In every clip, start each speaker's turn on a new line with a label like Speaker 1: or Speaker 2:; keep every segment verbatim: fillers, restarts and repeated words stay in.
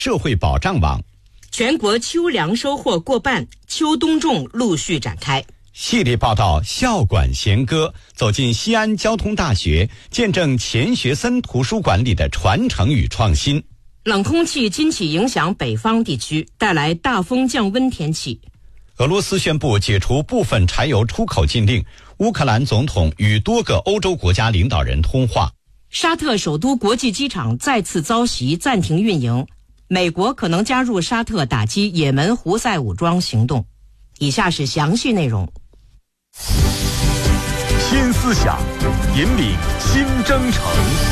Speaker 1: 社会保障网。
Speaker 2: 全国秋粮收获过半，秋冬种陆续展开。
Speaker 1: 系列报道校馆弦歌，走进西安交通大学，见证钱学森图书馆里的传承与创新。
Speaker 2: 冷空气今起影响北方地区，带来大风降温天气。
Speaker 1: 俄罗斯宣布解除部分柴油出口禁令，乌克兰总统与多个欧洲国家领导人通话。
Speaker 2: 沙特首都国际机场再次遭袭，暂停运营。美国可能加入沙特打击也门胡塞武装行动。以下是详细内容。
Speaker 3: 新思想，引领新征程。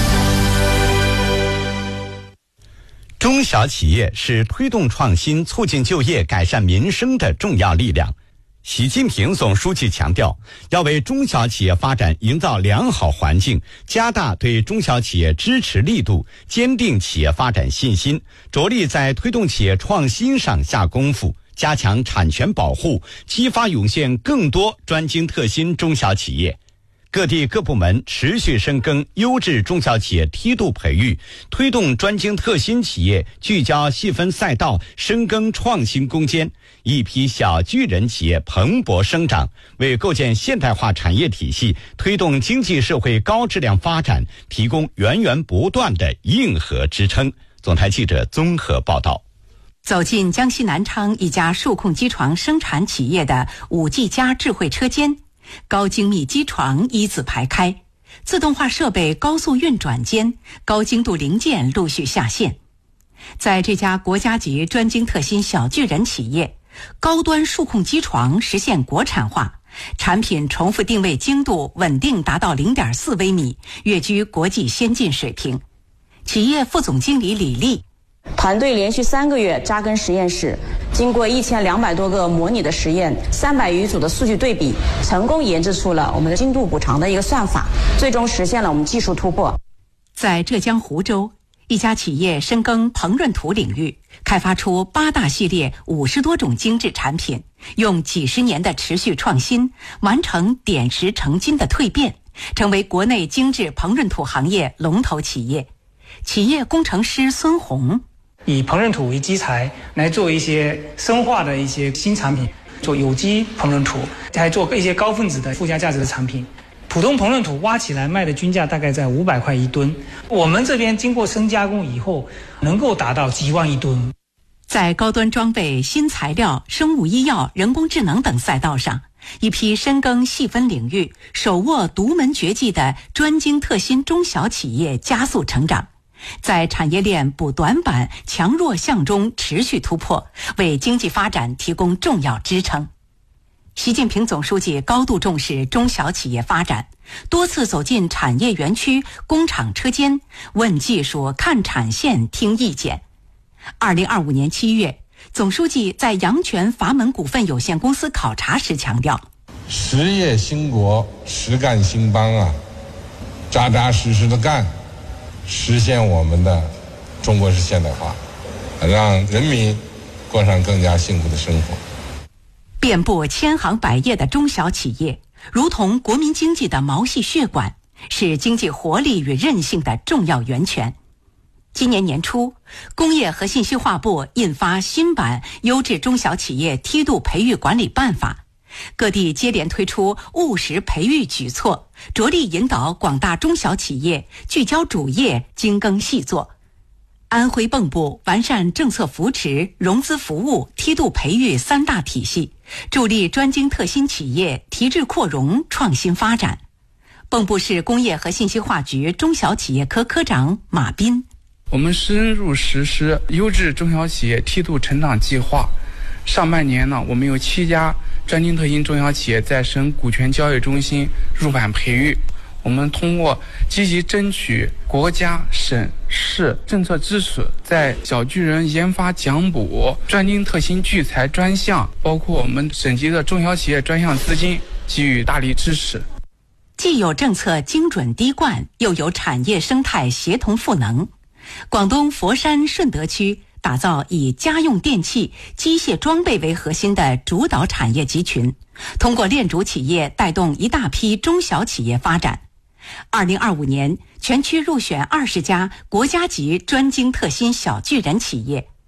Speaker 1: 中小企业是推动创新、促进就业、改善民生的重要力量。习近平总书记强调，要为中小企业发展营造良好环境，加大对中小企业支持力度，坚定企业发展信心，着力在推动企业创新上下功夫，加强产权保护，激发涌现更多专精特新中小企业。各地各部门持续深耕优质中小企业梯度培育，推动专精特新企业聚焦细分赛道，深耕创新攻坚，一批小巨人企业蓬勃生长，为构建现代化产业体系，推动经济社会高质量发展提供源源不断的硬核支撑。总台记者综合报道。
Speaker 4: 走进江西南昌一家数控机床生产企业的五 G 加智慧车间，高精密机床依次排开，自动化设备高速运转间，高精度零件陆续下线。在这家国家级专精特新小巨人企业，高端数控机床实现国产化，产品重复定位精度稳定达到 零点四 微米，跃居国际先进水平。企业副总经理李丽，
Speaker 5: 团队连续三个月扎根实验室，经过一千两百多个模拟的实验，三百余组的数据对比，成功研制出了我们的精度补偿的一个算法，最终实现了我们技术突破。
Speaker 4: 在浙江湖州，一家企业深耕膨润土领域，开发出八大系列五十多种精致产品，用几十年的持续创新，完成点石成金的蜕变，成为国内精致膨润土行业龙头企业。企业工程师孙红，
Speaker 6: 以膨润土为基材来做一些深化的一些新产品，做有机膨润土，还做一些高分子的附加价值的产品。普通膨润土挖起来卖的均价大概在五百块一吨，我们这边经过深加工以后，能够达到几万一吨。
Speaker 4: 在高端装备、新材料、生物医药、人工智能等赛道上，一批深耕细分领域、手握独门绝技的专精特新中小企业加速成长，在产业链补短板、强弱项中持续突破，为经济发展提供重要支撑。习近平总书记高度重视中小企业发展，多次走进产业园区、工厂车间，问技术、看产线、听意见。二零二五年七月，总书记在阳泉阀门股份有限公司考察时强调：
Speaker 7: 实业兴国，实干兴邦啊，扎扎实实的干，实现我们的中国式现代化，让人民过上更加幸福的生活。
Speaker 4: 遍布千行百业的中小企业，如同国民经济的毛细血管，是经济活力与韧性的重要源泉。今年年初，工业和信息化部印发新版《优质中小企业梯度培育管理办法》，各地接连推出务实培育举措，着力引导广大中小企业聚焦主业，精耕细作。安徽蚌埠完善政策扶持、融资服务、梯度培育三大体系，助力专精特新企业提质扩容、创新发展。蚌埠市工业和信息化局中小企业科科长马斌，
Speaker 8: 我们深入实施优质中小企业梯度成长计划。上半年呢，我们有七家专精特新中小企业在省股权交易中心入版培育。我们通过积极争取国家、省、市政策支持，在小巨人研发奖补、专精特新聚财专项，包括我们省级的中小企业专项资金给予大力支持。
Speaker 4: 既有政策精准滴灌，又有产业生态协同赋能。广东佛山顺德区打造以家用电器、机械装备为核心的主导产业集群，通过链主企业带动一大批中小企业发展。二零二五年，全区入选二十家国家级专精特新小巨人企业，